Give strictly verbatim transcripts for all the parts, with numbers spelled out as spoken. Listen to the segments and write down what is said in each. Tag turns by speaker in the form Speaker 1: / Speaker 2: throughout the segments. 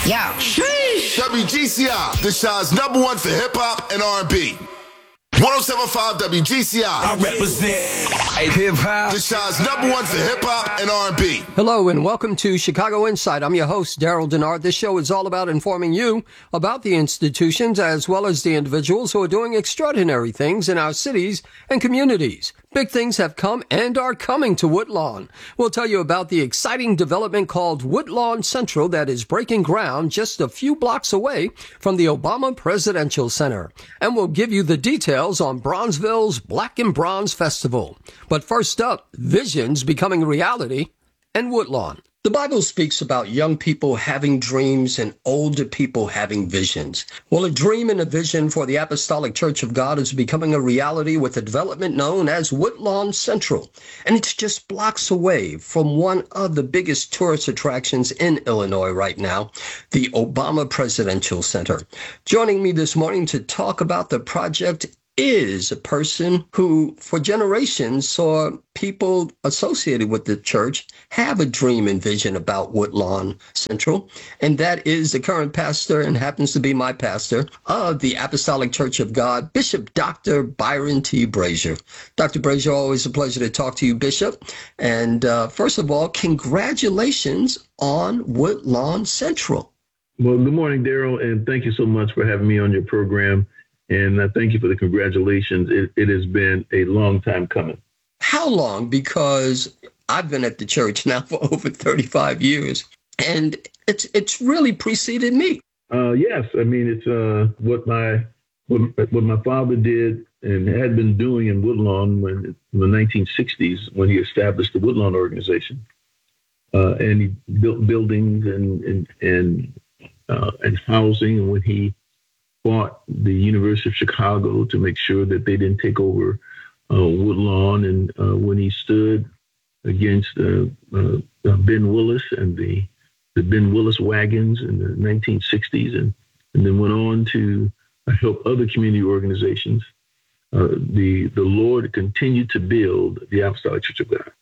Speaker 1: Yeah.
Speaker 2: Sheesh. W G C I, the Chi's number one for hip hop and R and B. one oh seven point five W G C I.
Speaker 3: I represent hip hop.
Speaker 2: The Chi's number one for hip hop and R and B.
Speaker 4: Hello and welcome to Chicago Insight. I'm your host, Daryl Denard. This show is all about informing you about the institutions as well as the individuals who are doing extraordinary things in our cities and communities. Big things have come and are coming to Woodlawn. We'll tell you about the exciting development called Woodlawn Central that is breaking ground just a few blocks away from the Obama Presidential Center. And we'll give you the details on Bronzeville's Black and Bronze Festival. But first up, visions becoming reality and Woodlawn. The Bible speaks about young people having dreams and older people having visions. Well, a dream and a vision for the Apostolic Church of God is becoming a reality with a development known as Woodlawn Central. And it's just blocks away from one of the biggest tourist attractions in Illinois right now, the Obama Presidential Center. Joining me this morning to talk about the project is a person who, for generations, saw people associated with the church have a dream and vision about Woodlawn Central, and that is the current pastor and happens to be my pastor of the Apostolic Church of God, Bishop Doctor Byron T. Brazier. Doctor Brazier, always a pleasure to talk to you, Bishop. And uh, first of all, congratulations on Woodlawn Central.
Speaker 5: Well, good morning, Daryl, and thank you so much for having me on your program. And I thank you for the congratulations. It, it has been a long time coming.
Speaker 4: How long? Because I've been at the church now for over thirty-five years, and it's it's really preceded me.
Speaker 5: Uh, yes, I mean it's uh, what my what, what my father did and had been doing in Woodlawn when, in the nineteen sixties when he established the Woodlawn organization, uh, and he built buildings and and and, uh, and housing, and when he fought the University of Chicago to make sure that they didn't take over uh, Woodlawn. And uh, when he stood against uh, uh, uh, Ben Willis and the, the Ben Willis wagons in the nineteen sixties, and, and then went on to uh, help other community organizations, uh, the, the Lord continued to build the Apostolic Church of God.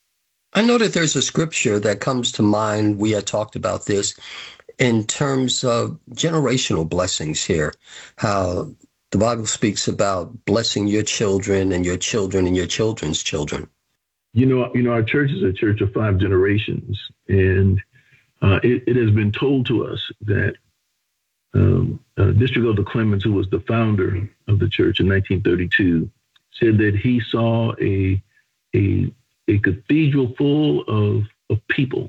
Speaker 4: I know that there's a scripture that comes to mind. We had talked about this in terms of generational blessings here, how the Bible speaks about blessing your children and your children and your children's children.
Speaker 5: You know, you know, our church is a church of five generations, and uh, it, it has been told to us that um, uh, District Elder Clemens, who was the founder of the church in nineteen thirty-two, said that he saw a a, a cathedral full of, of people.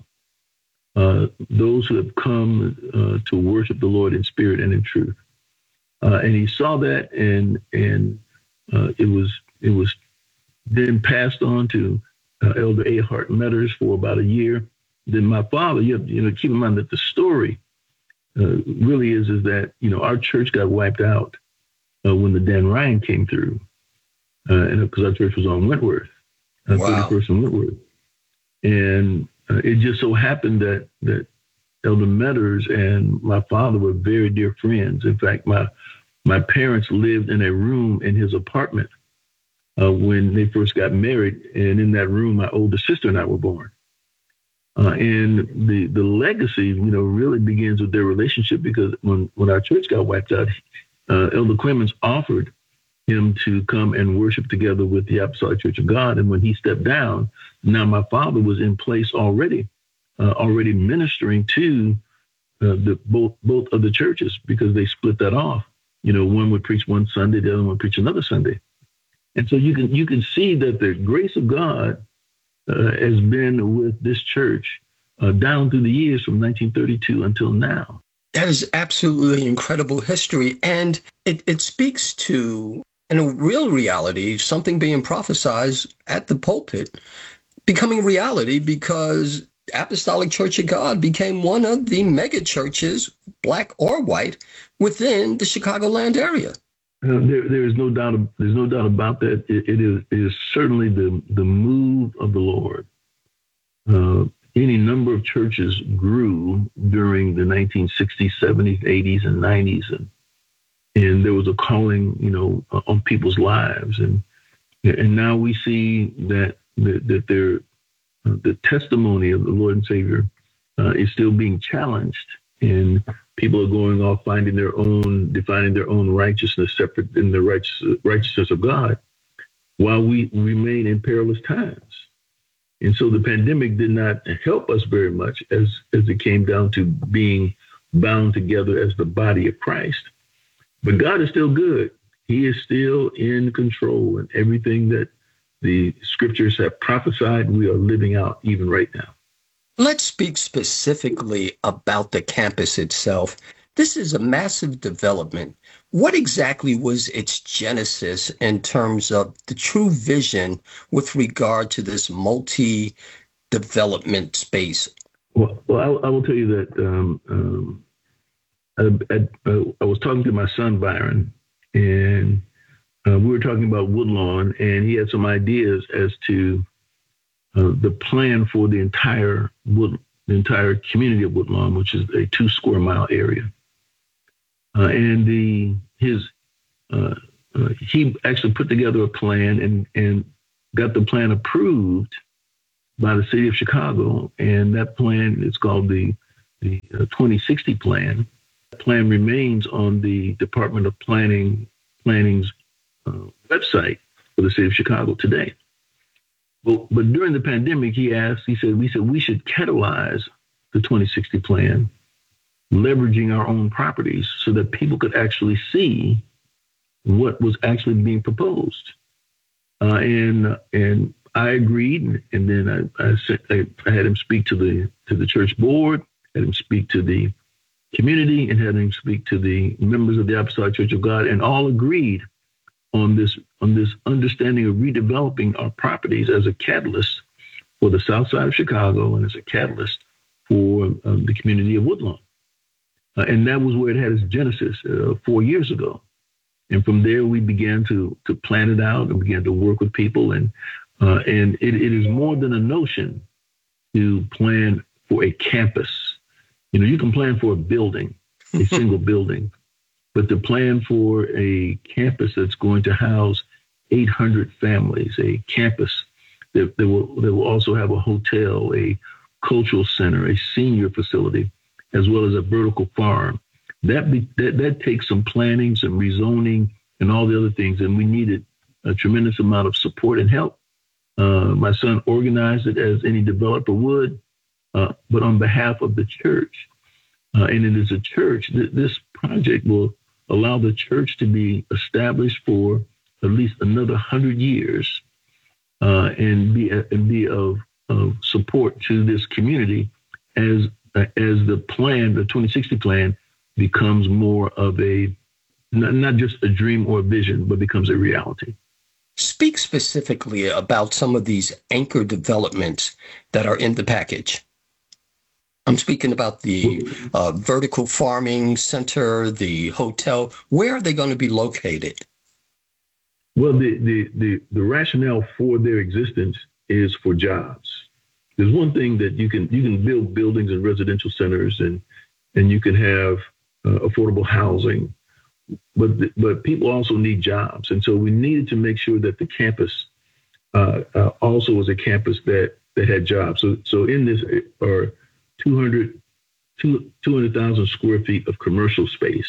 Speaker 5: Uh, those who have come uh, to worship the Lord in spirit and in truth, uh, and he saw that, and and uh, it was it was then passed on to uh, Elder A. Hart Metters for about a year. Then my father, you, you know, keep in mind that the story uh, really is is that you know our church got wiped out uh, when the Dan Ryan came through, uh, and because our church was on Wentworth, uh,
Speaker 4: wow.
Speaker 5: thirty-first and Wentworth, and Uh, it just so happened that that Elder Metters and my father were very dear friends. In fact, my my parents lived in a room in his apartment uh, when they first got married, and in that room, my older sister and I were born. Uh, and the the legacy, you know, really begins with their relationship, because when when our church got wiped out, uh, Elder Clemens offered him to come and worship together with the Apostolic Church of God. And when he stepped down, now my father was in place already, uh, already ministering to uh, the both both of the churches, because they split that off. You know, one would preach one Sunday, the other one would preach another Sunday. And so you can you can see that the grace of God uh, has been with this church uh, down through the years from nineteen thirty-two until now.
Speaker 4: That is absolutely incredible history, and it, it speaks to, in a real reality, something being prophesied at the pulpit becoming reality, because Apostolic Church of God became one of the mega churches, black or white, within the Chicagoland area.
Speaker 5: Uh, there, there is no doubt. There's no doubt about that. It, it is it is certainly the the move of the Lord. Uh, any number of churches grew during the nineteen sixties, seventies, eighties, and nineties, and and there was a calling, you know, on people's lives, and and now we see that that, that there, uh, the testimony of the Lord and Savior uh, is still being challenged and people are going off finding their own, defining their own righteousness separate in the righteous, righteousness of God, while we remain in perilous times. And so the pandemic did not help us very much as, as it came down to being bound together as the body of Christ. But God is still good. He is still in control, and everything that the scriptures have prophesied, we are living out even right now.
Speaker 4: Let's speak specifically about the campus itself. This is a massive development. What exactly was its genesis in terms of the true vision with regard to this multi-development space?
Speaker 5: Well, well I, I will tell you that um, um, I, I, I was talking to my son, Byron, and uh, we were talking about Woodlawn, and he had some ideas as to uh, the plan for the entire Wood, the entire community of Woodlawn, which is a two square mile area. Uh, and the his uh, uh, he actually put together a plan and, and got the plan approved by the city of Chicago. And that plan is called the, the uh, twenty sixty plan. The plan remains on the Department of Planning Planning's uh, website for the city of Chicago today. But, but during the pandemic, he asked, he said, we said we should catalyze the twenty sixty plan, leveraging our own properties so that people could actually see what was actually being proposed. Uh, and and I agreed, and then I I, sent, I I had him speak to the to the church board, had him speak to the community, and had him speak to the members of the Apostolic Church of God, and all agreed on this on this understanding of redeveloping our properties as a catalyst for the South Side of Chicago and as a catalyst for um, the community of Woodlawn. Uh, and that was where it had its genesis uh, four years ago. And from there, we began to to plan it out and began to work with people. And uh, and it, it is more than a notion to plan for a campus. You know, you can plan for a building, a single building, but to plan for a campus that's going to house eight hundred families, a campus that, that will that will also have a hotel, a cultural center, a senior facility, as well as a vertical farm. That, be, that that takes some planning, some rezoning, and all the other things, and we needed a tremendous amount of support and help. Uh, my son organized it as any developer would, uh, but on behalf of the church. Uh, and it is a church. Th- this project will allow the church to be established for at least another one hundred years uh, and be and be of, of support to this community as as the plan, the twenty sixty plan, becomes more of a, not, not just a dream or a vision, but becomes a reality.
Speaker 4: Speak specifically about some of these anchor developments that are in the package. I'm speaking about the uh, vertical farming center, the hotel. Where are they going to be located?
Speaker 5: Well, the, the, the, the rationale for their existence is for jobs. There's one thing that you can you can build buildings and residential centers, and and you can have uh, affordable housing, but but people also need jobs, and so we needed to make sure that the campus uh, uh, also was a campus that that had jobs. So so in this are two hundred thousand square feet of commercial space,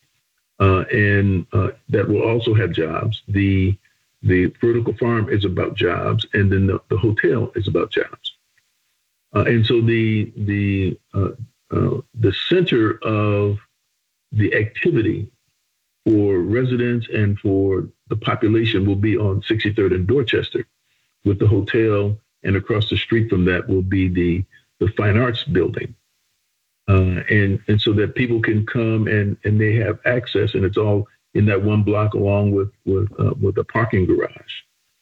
Speaker 5: uh, and uh, that will also have jobs. The the vertical farm is about jobs, and then the, the hotel is about jobs. Uh, and so the the uh, uh, the center of the activity for residents and for the population will be on sixty-third and Dorchester, with the hotel, and across the street from that will be the the Fine Arts Building, uh, and and so that people can come and and they have access, and it's all in that one block, along with with uh, with a parking garage.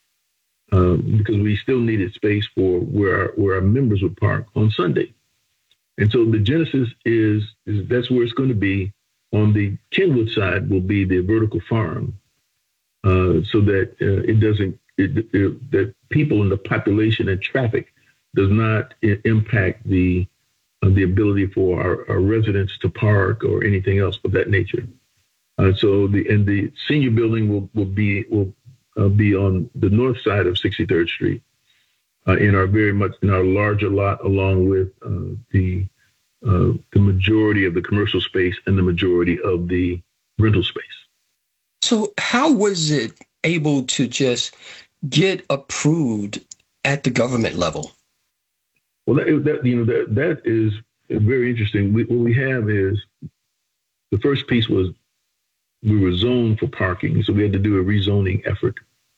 Speaker 5: Um, because we still needed space for where our, where our members would park on Sunday. And so the genesis is, is that's where it's going to be. On the Kenwood side will be the vertical farm, uh, so that uh, it doesn't, it, it, that people in the population and traffic does not I- impact the uh, the ability for our, our residents to park or anything else of that nature. Uh, so the and the senior building will, will be will Uh, be on the north side of sixty-third Street, uh, in our very much in our larger lot, along with uh, the uh, the majority of the commercial space and the majority of the rental space.
Speaker 4: So how was it able to just get approved at the government level?
Speaker 5: Well, that, that you know that that is very interesting. We, what we have is the first piece was we were zoned for parking, so we had to do a rezoning effort.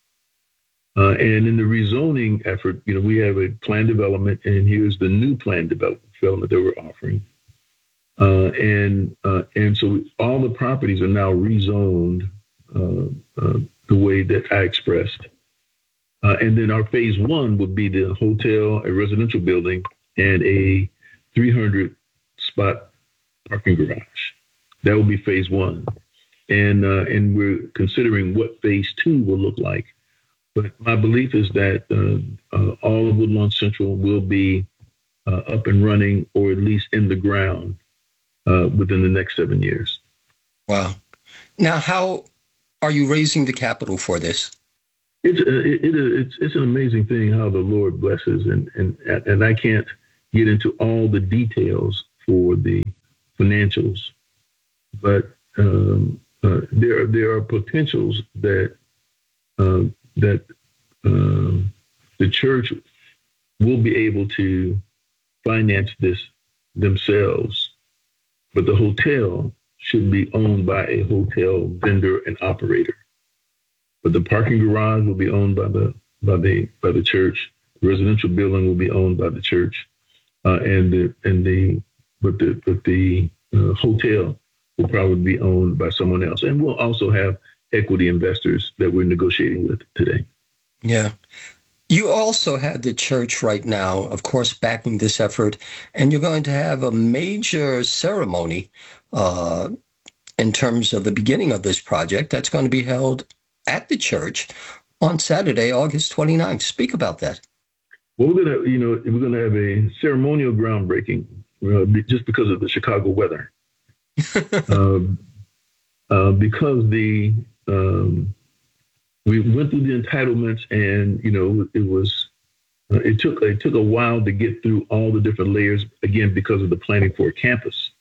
Speaker 5: Uh, and in the rezoning effort, you know, we have a plan development, and here's the new plan development, development that we're offering. Uh, and uh, and so all the properties are now rezoned uh, uh, the way that I expressed. Uh, and then our phase one would be the hotel, a residential building, and a three hundred spot parking garage. That will be phase one. And uh, and we're considering what phase two will look like. But my belief is that uh, uh, all of Woodlawn Central will be uh, up and running, or at least in the ground, uh, within the next seven years.
Speaker 4: Wow. Now, how are you raising the capital for this?
Speaker 5: It's uh, it, it, it's it's an amazing thing how the Lord blesses, and and and I can't get into all the details for the financials, but um, uh, there there are potentials that uh, that uh, the church will be able to finance this themselves, but the hotel should be owned by a hotel vendor and operator. But the parking garage will be owned by the by the by the church. The residential building will be owned by the church, uh, and the and the but the but the uh, hotel will probably be owned by someone else. And we'll also have equity investors that we're negotiating with today.
Speaker 4: Yeah. You also have the church right now, of course, backing this effort, and you're going to have a major ceremony uh, in terms of the beginning of this project that's going to be held at the church on Saturday, August twenty-ninth. Speak about that.
Speaker 5: Well, we're gonna, you know, we're gonna have a ceremonial groundbreaking uh, just because of the Chicago weather, uh, uh, because the um, we went through the entitlements, and you know, it was uh, it took it took a while to get through all the different layers again because of the planning for a campus.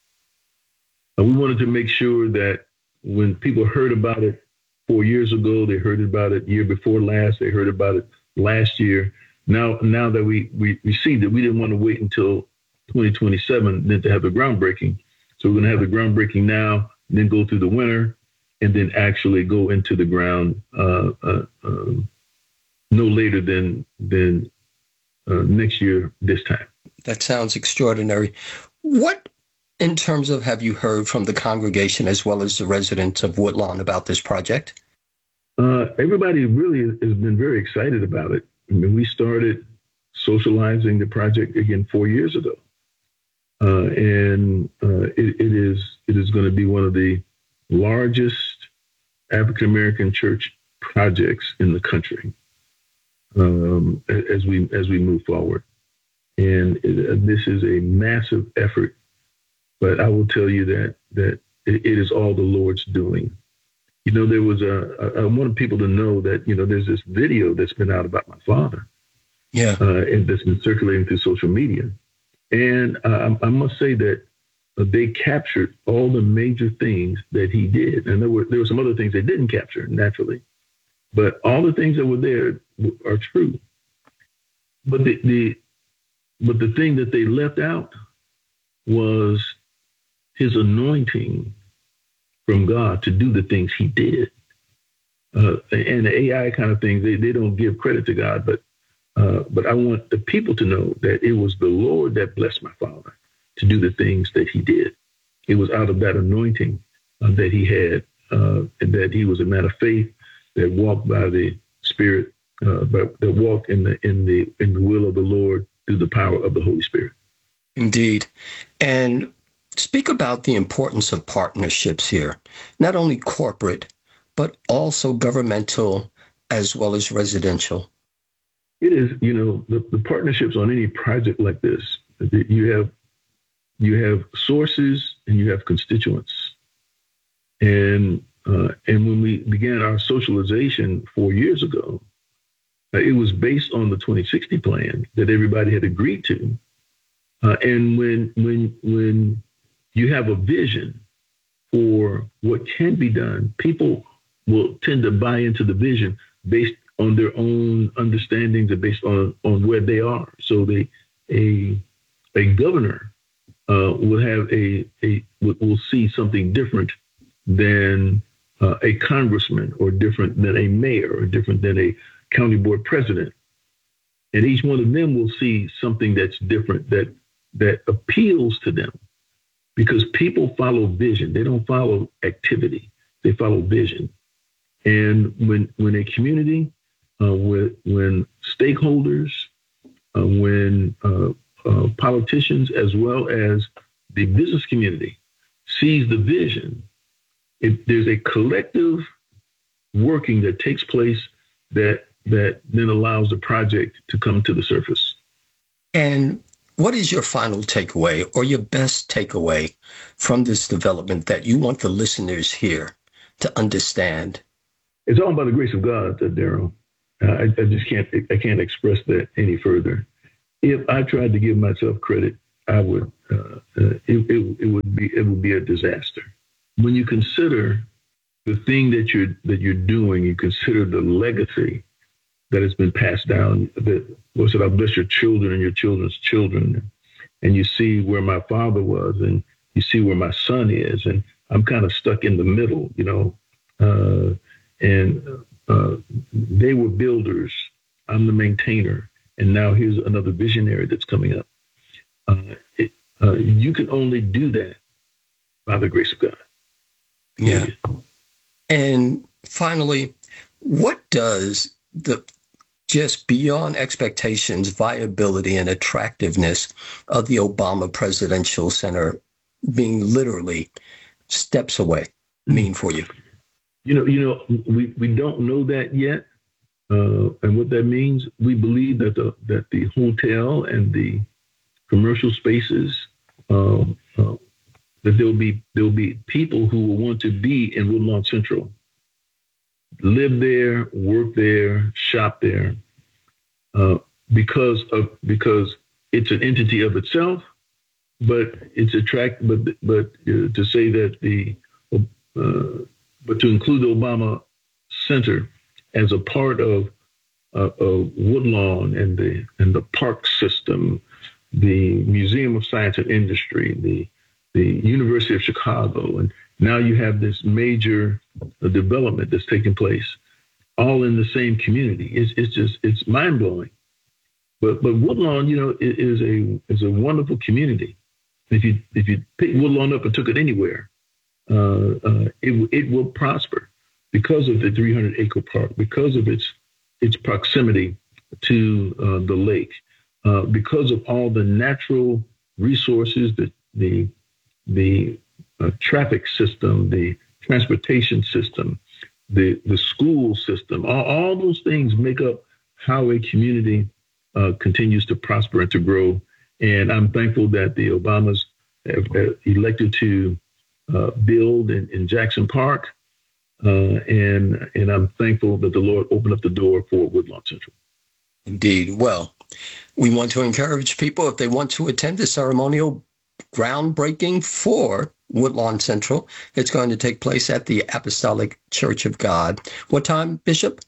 Speaker 5: Uh, we wanted to make sure that when people heard about it four years ago, they heard about it year before last, they heard about it last year. Now, now that we, we received it, we didn't want to wait until twenty twenty-seven then to have the groundbreaking. So we're going to have the groundbreaking now, then go through the winter, and then actually go into the ground uh, uh, uh, no later than, than uh, next year this time.
Speaker 4: That sounds extraordinary. What, in terms of, have you heard from the congregation as well as the residents of Woodlawn about this project?
Speaker 5: Uh, everybody really has been very excited about it. I mean, we started socializing the project again four years ago, uh, and uh, it, it is it is going to be one of the largest African American church projects in the country um, as we as we move forward. And it, this is a massive effort. But I will tell you that that it is all the Lord's doing. You know, there was a, I wanted people to know that, you know, there's this video that's been out about my father.
Speaker 4: Yeah.
Speaker 5: Uh, and that's been circulating through social media. And uh, I must say that they captured all the major things that he did. And there were, there were some other things they didn't capture, naturally. But all the things that were there are true. But the, the but the thing that they left out was his anointing from God to do the things he did. Uh, and the A I kind of things, they, they don't give credit to God, but uh, but I want the people to know that it was the Lord that blessed my father to do the things that he did. It was out of that anointing uh, that he had, uh, and that he was a man of faith that walked by the Spirit, uh, but that walked in the in the in the will of the Lord through the power of the Holy Spirit.
Speaker 4: Indeed. And speak about the importance of partnerships here, not only corporate, but also governmental as well as residential.
Speaker 5: It is, you know, the, the partnerships on any project like this, you have you have sources and you have constituents. And uh, and when we began our socialization four years ago, uh, it was based on the twenty sixty plan that everybody had agreed to. Uh, and when when when you have a vision for what can be done, people will tend to buy into the vision based on their own understandings and based on, on where they are. So they a a governor uh, will have a a will see something different than uh, a congressman, or different than a mayor, or different than a county board president. And each one of them will see something that's different, that that appeals to them, because people follow vision. They don't follow activity. They follow vision. And when when a community, uh, when, when stakeholders, uh, when uh, uh, politicians, as well as the business community, sees the vision, it, there's a collective working that takes place that that then allows the project to come to the surface.
Speaker 4: And what is your final takeaway, or your best takeaway from this development that you want the listeners here to understand?
Speaker 5: It's all by the grace of God, Daryl. Uh, I, I just can't I can't express that any further. If I tried to give myself credit, I would uh, uh, it, it, it would be it would be a disaster. When you consider the thing that you're that you're doing, you consider the legacy that has been passed down. That was it. I'll bless your children and your children's children, and you see where my father was, and you see where my son is, and I'm kind of stuck in the middle, you know. Uh, and uh, they were builders. I'm the maintainer, and now here's another visionary that's coming up. Uh, it, uh, you can only do that by the grace of God.
Speaker 4: Yeah. And finally, what does the just beyond expectations viability and attractiveness of the Obama Presidential Center being literally steps away mean for you?
Speaker 5: You know, you know, we, we don't know that yet. Uh, and what that means, we believe that the that the hotel and the commercial spaces, um, uh, that there'll be there'll be people who will want to be in Woodlawn Central, live there, work there, shop there, uh, because of because it's an entity of itself, but it's attract. But but uh, to say that the uh, but to include the Obama Center as a part of uh, of Woodlawn and the and the park system, the Museum of Science and Industry, the the University of Chicago, and now you have this major uh, development that's taking place, all in the same community. It's it's just it's mind blowing. But but Woodlawn, you know, is a is a wonderful community. If you if you pick Woodlawn up and took it anywhere, uh, uh, it it will prosper because of the three hundred acre park, because of its its proximity to uh, the lake, uh, because of all the natural resources, that the the uh, traffic system, the transportation system, the the school system, all, all those things make up how a community uh, continues to prosper and to grow. And I'm thankful that the Obamas have, have elected to uh, build in, in Jackson Park. Uh, and and I'm thankful that the Lord opened up the door for Woodlawn Central.
Speaker 4: Indeed. Well, we want to encourage people, if they want to attend the ceremonial groundbreaking for Woodlawn Central, it's going to take place at the Apostolic Church of God. What time, Bishop?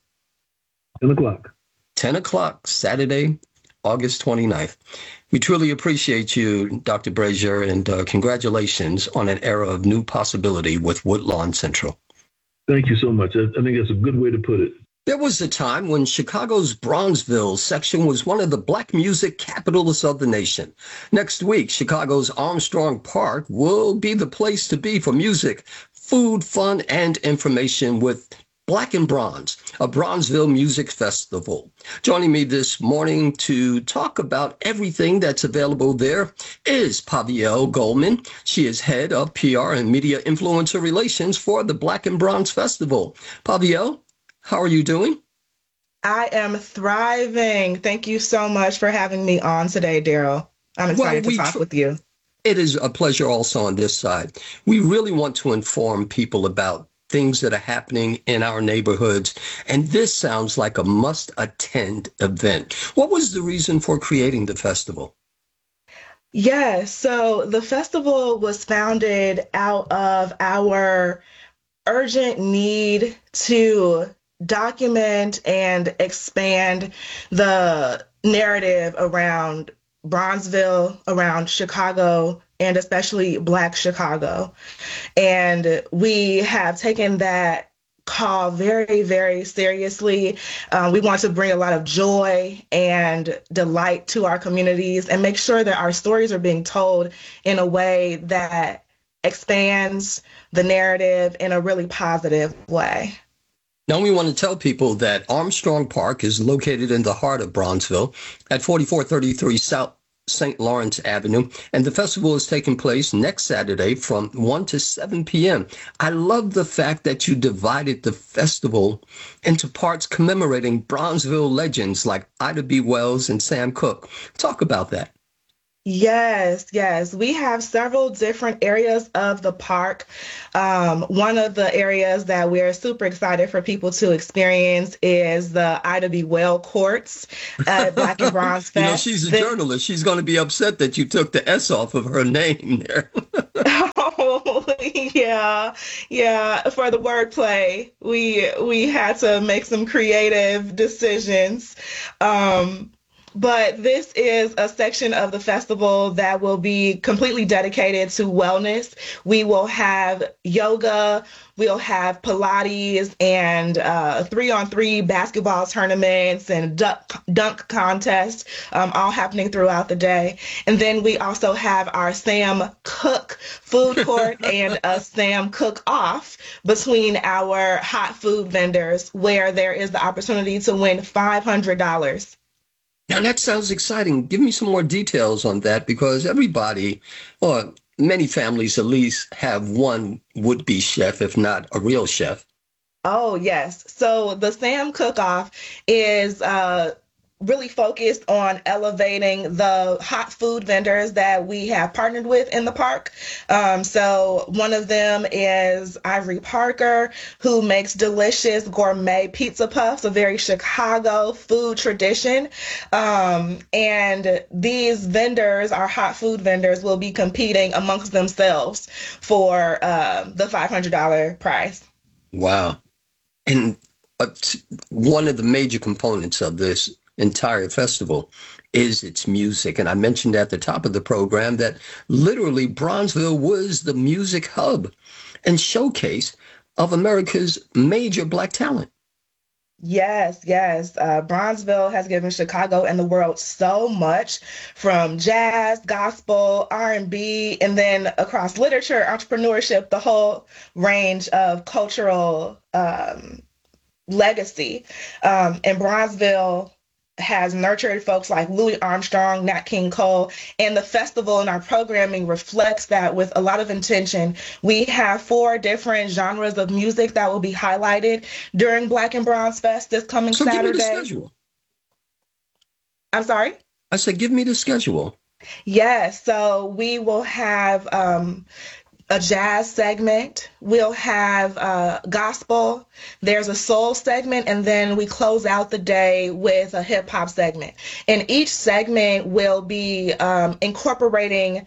Speaker 5: ten o'clock.
Speaker 4: ten o'clock, Saturday, August twenty-ninth. We truly appreciate you, Doctor Brazier, and uh, congratulations on an era of new possibility with Woodlawn Central.
Speaker 5: Thank you so much. I, I think that's a good way to put it.
Speaker 4: There was a time when Chicago's Bronzeville section was one of the black music capitals of the nation. Next week, Chicago's Armstrong Park will be the place to be for music, food, fun, and information with Black and Bronze, a Bronzeville music festival. Joining me this morning to talk about everything that's available there is Pavielle Goldman. She is head of P R and media influencer relations for the Black and Bronze Festival. Pavielle, how are you doing?
Speaker 1: I am thriving. Thank you so much for having me on today, Daryl. I'm excited well, to talk tr- with you.
Speaker 4: It is a pleasure also on this side. We really want to inform people about things that are happening in our neighborhoods, and this sounds like a must-attend event. What was the reason for creating the festival?
Speaker 1: Yes, so the festival was founded out of our urgent need to document and expand the narrative around Bronzeville, around Chicago, and especially Black Chicago. And we have taken that call very, very seriously. Uh, we want to bring a lot of joy and delight to our communities and make sure that our stories are being told in a way that expands the narrative in a really positive way.
Speaker 4: Now we want to tell people that Armstrong Park is located in the heart of Bronzeville at forty-four thirty-three South Saint Lawrence Avenue, and the festival is taking place next Saturday from one to seven p.m. I love the fact that you divided the festival into parts commemorating Bronzeville legends like Ida B. Wells and Sam Cooke. Talk about that.
Speaker 1: Yes, yes. We have several different areas of the park. Um, one of the areas that we're super excited for people to experience is the Ida B. Wells courts at Black and Bronze Fest.
Speaker 4: You know, she's a the- journalist. She's going to be upset that you took the S off of her name there.
Speaker 1: Oh, yeah, yeah. For the wordplay, we we had to make some creative decisions. Um, But this is a section of the festival that will be completely dedicated to wellness. We will have yoga, we'll have Pilates and uh, three-on-three basketball tournaments and dunk, dunk contests, um, all happening throughout the day. And then we also have our Sam Cooke food court and a Sam Cooke off between our hot food vendors, where there is the opportunity to win five hundred dollars.
Speaker 4: Now, that sounds exciting. Give me some more details on that, because everybody, or many families at least, have one would-be chef, if not a real chef.
Speaker 1: Oh, yes. So the Sam Cook-Off is uh, really focused on elevating the hot food vendors that we have partnered with in the park. Um, so one of them is Ivory Parker, who makes delicious gourmet pizza puffs, a very Chicago food tradition. Um, and these vendors, our hot food vendors, will be competing amongst themselves for uh, the five hundred dollars prize.
Speaker 4: Wow. And uh, t- one of the major components of this entire festival is its music. And I mentioned at the top of the program that literally Bronzeville was the music hub and showcase of America's major Black talent.
Speaker 1: Yes, yes. Uh, Bronzeville has given Chicago and the world so much, from jazz, gospel, R and B, and then across literature, entrepreneurship, the whole range of cultural um, legacy. Um, and Bronzeville has nurtured folks like Louis Armstrong, Nat King Cole, and the festival and our programming reflects that with a lot of intention. We have four different genres of music that will be highlighted during Black and Bronze Fest this coming
Speaker 4: so
Speaker 1: Saturday.
Speaker 4: Give me the schedule.
Speaker 1: I'm sorry?
Speaker 4: I said, give me the schedule.
Speaker 1: Yes, so we will have um, a jazz segment, we'll have uh, gospel, there's a soul segment, and then we close out the day with a hip hop segment. And each segment will be um, incorporating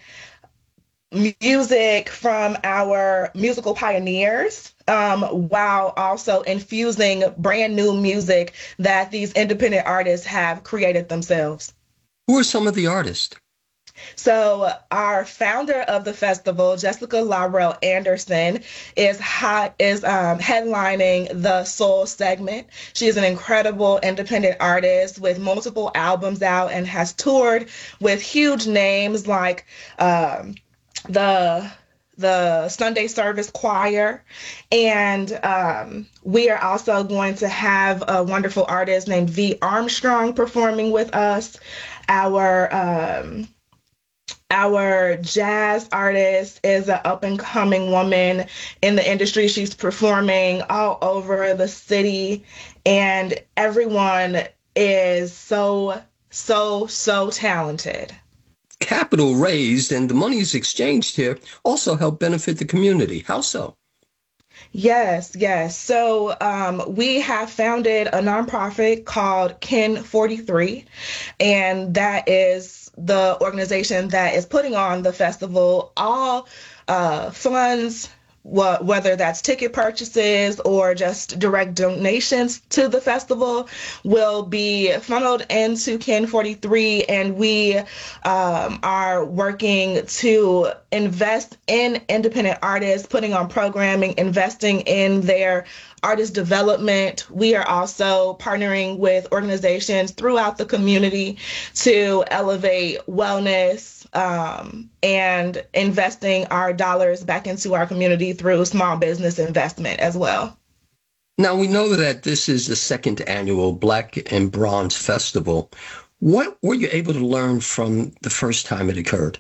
Speaker 1: music from our musical pioneers, um, while also infusing brand new music that these independent artists have created themselves.
Speaker 4: Who are some of the artists?
Speaker 1: So our founder of the festival, Jessica Laurel Anderson, is hot, is um, headlining the soul segment. She is an incredible independent artist with multiple albums out and has toured with huge names like um, the the Sunday Service Choir. And um, we are also going to have a wonderful artist named V. Armstrong performing with us. Our um, Our jazz artist is an up-and-coming woman in the industry. She's performing all over the city, and everyone is so, so, so talented.
Speaker 4: Capital raised and the monies exchanged here also help benefit the community. How so?
Speaker 1: Yes, yes. So um, we have founded a nonprofit called Kin forty-three, and that is the organization that is putting on the festival. All uh, funds, wh- whether that's ticket purchases or just direct donations to the festival, will be funneled into Kin forty-three, and we um, are working to invest in independent artists, putting on programming, investing in their artist development. We are also partnering with organizations throughout the community to elevate wellness um, and investing our dollars back into our community through small business investment as well.
Speaker 4: Now, we know that this is the second annual Black and Bronze Festival. What were you able to learn from the first time it occurred?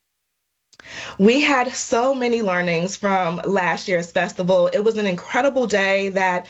Speaker 1: We had so many learnings from last year's festival. It was an incredible day that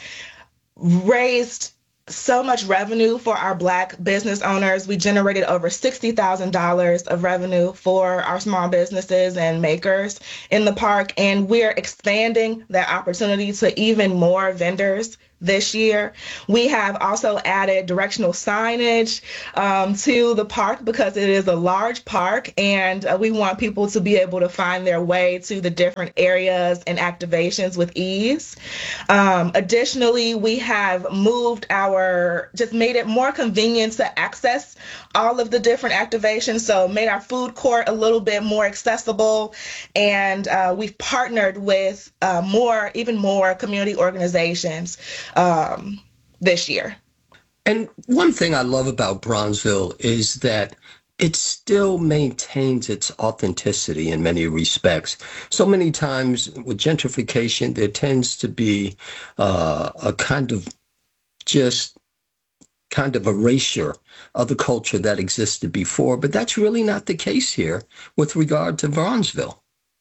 Speaker 1: raised so much revenue for our Black business owners. We generated over sixty thousand dollars of revenue for our small businesses and makers in the park, and we're expanding that opportunity to even more vendors this year. We have also added directional signage um, to the park because it is a large park, and uh, we want people to be able to find their way to the different areas and activations with ease. Um, additionally, we have moved our, just made it more convenient to access all of the different activations, so made our food court a little bit more accessible, and uh, we've partnered with uh, more, even more community organizations um, this year.
Speaker 4: And one thing I love about Bronzeville is that it still maintains its authenticity in many respects. So many times with gentrification, there tends to be uh, a kind of just kind of erasure of the culture that existed before, but that's really not the case here with regard to Bronzeville.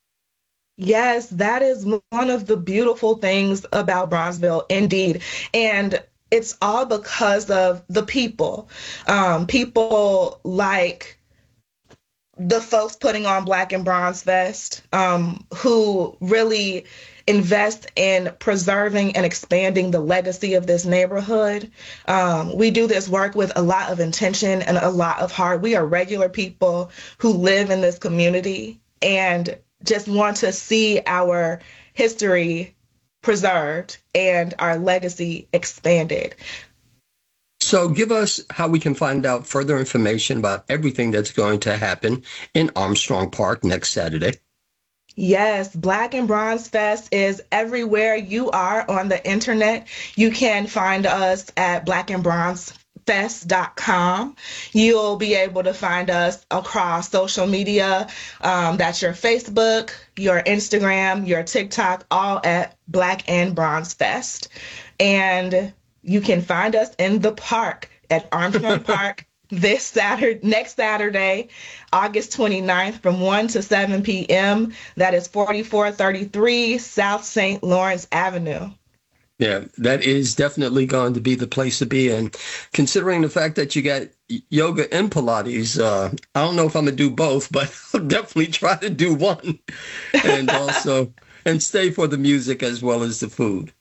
Speaker 1: Yes, that is one of the beautiful things about Bronzeville, indeed. And it's all because of the people. Um, people like the folks putting on Black and Bronze Fest, um, who really invest in preserving and expanding the legacy of this neighborhood. Um, we do this work with a lot of intention and a lot of heart. We are regular people who live in this community and just want to see our history preserved and our legacy expanded.
Speaker 4: So give us how we can find out further information about everything that's going to happen in Armstrong Park next Saturday.
Speaker 1: Yes, Black and Bronze Fest is everywhere you are on the internet. You can find us at black and bronze fest dot com. You'll be able to find us across social media. Um, that's your Facebook, your Instagram, your TikTok, all at Black and Bronze Fest. And you can find us in the park at Armstrong Park this Saturday, next Saturday, August twenty-ninth from one to seven p.m. That is forty-four thirty-three South Saint Lawrence Avenue.
Speaker 4: Yeah, that is definitely going to be the place to be. And considering the fact that you got yoga and Pilates, uh, I don't know if I'm going to do both, but I'll definitely try to do one. And also, and stay for the music as well as the food.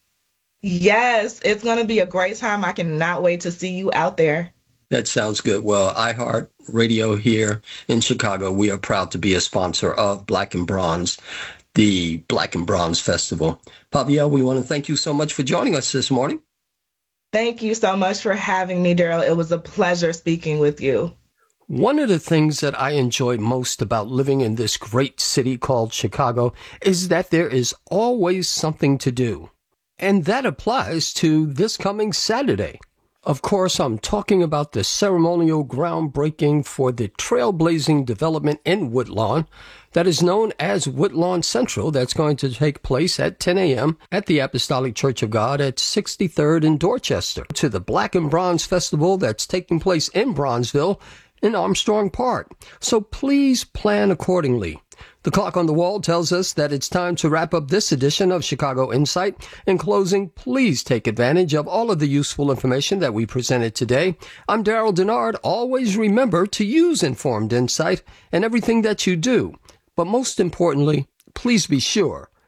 Speaker 1: Yes, it's going to be a great time. I cannot wait to see you out there.
Speaker 4: That sounds good. Well, iHeart Radio here in Chicago, we are proud to be a sponsor of Black and Bronze, the Black and Bronze Festival. Pavielle, we want to thank you so much for joining us this morning.
Speaker 1: Thank you so much for having me, Daryl. It was a pleasure speaking with you.
Speaker 4: One of the things that I enjoy most about living in this great city called Chicago is that there is always something to do. And that applies to this coming Saturday. Of course, I'm talking about the ceremonial groundbreaking for the trailblazing development in Woodlawn that is known as Woodlawn Central. That's going to take place at ten a.m. at the Apostolic Church of God at sixty-third in Dorchester, to the Black and Bronze Festival that's taking place in Bronzeville in Armstrong Park. So please plan accordingly. The clock on the wall tells us that it's time to wrap up this edition of Chicago Insight. In closing, please take advantage of all of the useful information that we presented today. I'm Daryl Denard. Always remember to use informed insight in everything that you do. But most importantly, please be sure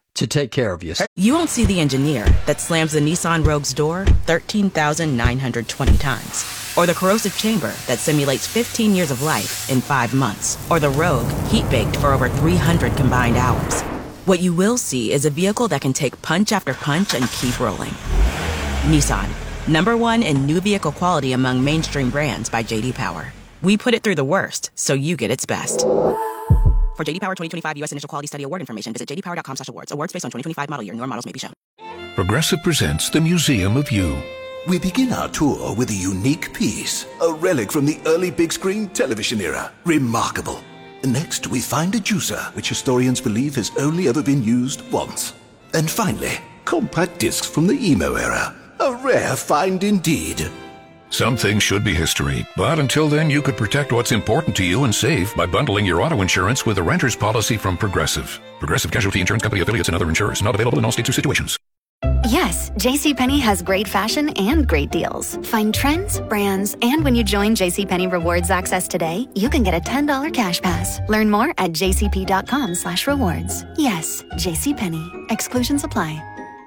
Speaker 4: to take care of you.
Speaker 6: You won't see the engineer that slams the Nissan Rogue's door thirteen thousand nine hundred twenty times. Or the corrosive chamber that simulates fifteen years of life in five months. Or the Rogue heat-baked for over three hundred combined hours. What you will see is a vehicle that can take punch after punch and keep rolling. Nissan, number one in new vehicle quality among mainstream brands by J D Power. We put it through the worst, so you get its best. For J D Power twenty twenty-five U S Initial Quality Study Award information, visit j d power dot com slash awards. Awards based on twenty twenty-five model year. Newer models may be shown.
Speaker 7: Progressive presents the Museum of You.
Speaker 8: We begin our tour with a unique piece, a relic from the early big screen television era. Remarkable. Next, we find a juicer, which historians believe has only ever been used once. And finally, compact discs from the emo era. A rare find indeed.
Speaker 7: Some things should be history, but until then you could protect what's important to you and save by bundling your auto insurance with a renter's policy from Progressive. Progressive Casualty Insurance Company affiliates and other insurers. Not available in all states or situations.
Speaker 9: Yes, JCPenney has great fashion and great deals. Find trends, brands, and when you join JCPenney Rewards Access today, you can get a ten dollars cash pass. Learn more at jcp.com slash rewards. Yes, JCPenney. Exclusions apply.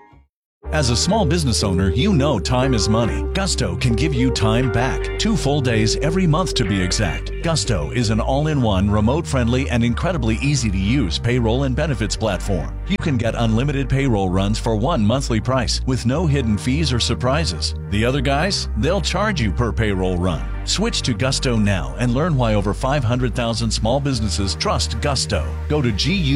Speaker 10: As a small business owner, you know time is money. Gusto can give you time back. Two full days every month to be exact. Gusto is an all-in-one, remote-friendly, and incredibly easy-to-use payroll and benefits platform. You can get unlimited payroll runs for one monthly price with no hidden fees or surprises. The other guys, they'll charge you per payroll run. Switch to Gusto now and learn why over five hundred thousand small businesses trust Gusto. Go to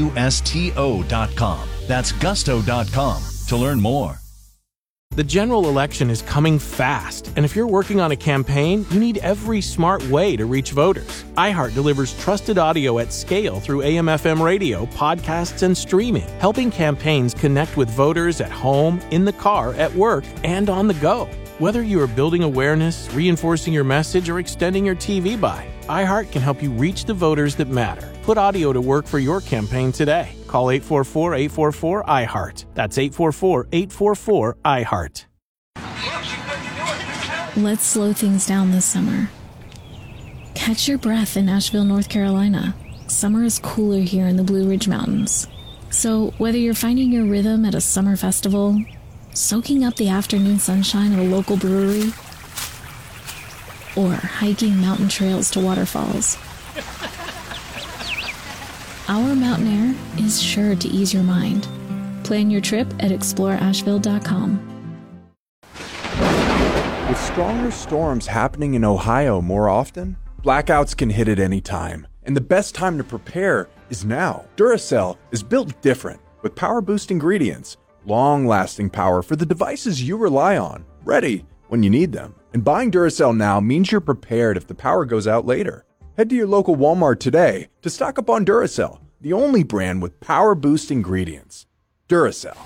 Speaker 10: gusto dot com. That's gusto dot com to learn more.
Speaker 11: The general election is coming fast, and if you're working on a campaign, you need every smart way to reach voters. iHeart delivers trusted audio at scale through A M F M radio, podcasts, and streaming, helping campaigns connect with voters at home, in the car, at work, and on the go. Whether you are building awareness, reinforcing your message, or extending your T V buy, iHeart can help you reach the voters that matter. Put audio to work for your campaign today. Call eight four four, eight four four, I heart. That's eight four four, eight four four, I heart.
Speaker 12: Let's slow things down this summer. Catch your breath in Asheville, North Carolina. Summer is cooler here in the Blue Ridge Mountains. So whether you're finding your rhythm at a summer festival, soaking up the afternoon sunshine at a local brewery, or hiking mountain trails to waterfalls, our mountain air is sure to ease your mind. Plan your trip at explore asheville dot com.
Speaker 13: With stronger storms happening in Ohio more often, blackouts can hit at any time. And the best time to prepare is now. Duracell is built different, with power-boost ingredients, long-lasting power for the devices you rely on, ready when you need them. And buying Duracell now means you're prepared if the power goes out later. Head to your local Walmart today to stock up on Duracell, the only brand with power-boost ingredients. Duracell.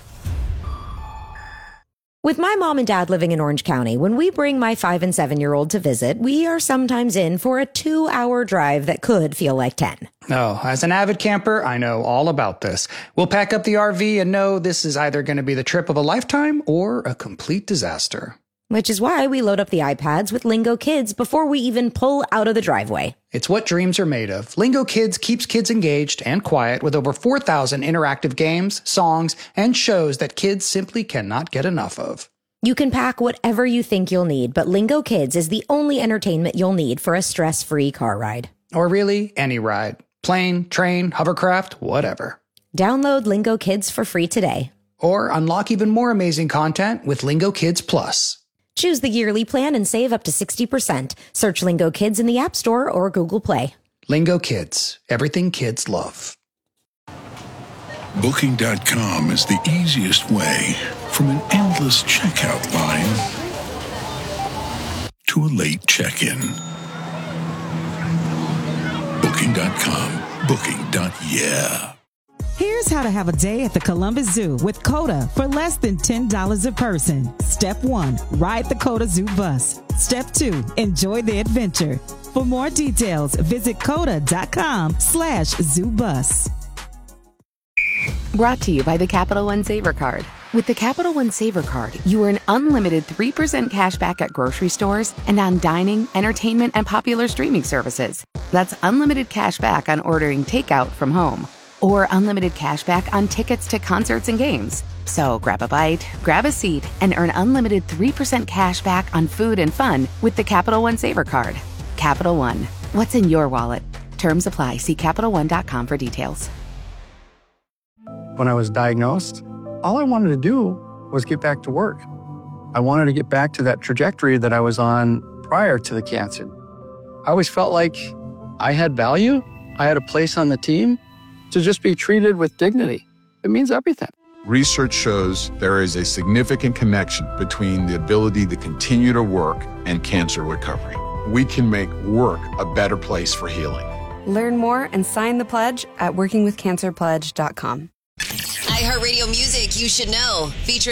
Speaker 14: With my mom and dad living in Orange County, when we bring my five and seven-year-old to visit, we are sometimes in for a two-hour drive that could feel like ten.
Speaker 15: Oh, as an avid camper, I know all about this. We'll pack up the R V and know this is either going to be the trip of a lifetime or a complete disaster.
Speaker 14: Which is why we load up the iPads with Lingo Kids before we even pull out of the driveway.
Speaker 15: It's what dreams are made of. Lingo Kids keeps kids engaged and quiet with over four thousand interactive games, songs, and shows that kids simply cannot get enough of.
Speaker 14: You can pack whatever you think you'll need, but Lingo Kids is the only entertainment you'll need for a stress-free car ride.
Speaker 15: Or really, any ride. Plane, train, hovercraft, whatever.
Speaker 14: Download Lingo Kids for free today.
Speaker 15: Or unlock even more amazing content with Lingo Kids Plus.
Speaker 14: Choose the yearly plan and save up to sixty percent. Search Lingo Kids in the App Store or Google Play.
Speaker 15: Lingo Kids. Everything kids love.
Speaker 7: Booking dot com is the easiest way from an endless checkout line to a late check-in. Booking dot com. Booking. Yeah.
Speaker 16: Here's how to have a day at the Columbus Zoo with CODA for less than ten dollars a person. Step one, ride the CODA Zoo bus. Step two, enjoy the adventure. For more details, visit coda dot com slash zoo bus.
Speaker 17: Brought to you by the Capital One Saver Card. With the Capital One Saver Card, you earn unlimited three percent cash back at grocery stores and on dining, entertainment, and popular streaming services. That's unlimited cash back on ordering takeout from home. or unlimited cash back on tickets to concerts and games. So grab a bite, grab a seat, and earn unlimited three percent cash back on food and fun with the Capital One Saver Card. Capital One, what's in your wallet? Terms apply. See Capital One dot com for details.
Speaker 18: When I was diagnosed, all I wanted to do was get back to work. I wanted to get back to that trajectory that I was on prior to the cancer. I always felt like I had value, I had a place on the team. To just be treated with dignity, it means everything.
Speaker 19: Research shows there is a significant connection between the ability to continue to work and cancer recovery. We can make work a better place for healing.
Speaker 20: Learn more and sign the pledge at working with cancer pledge dot com.
Speaker 21: iHeartRadio Music You Should Know, featuring